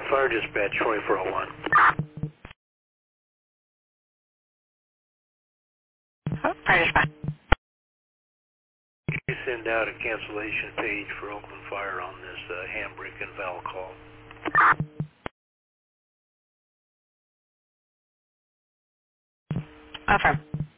Fire dispatch 2401. Oh, fire dispatch. You send out a cancellation page for open fire on this handbrake and valve call. Affirm.